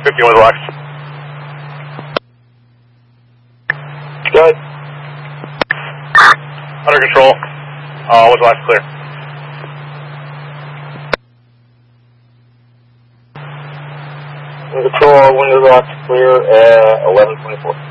15 was locked. Good. Under control. Was locked clear. Under control, windows locked clear at 11:24.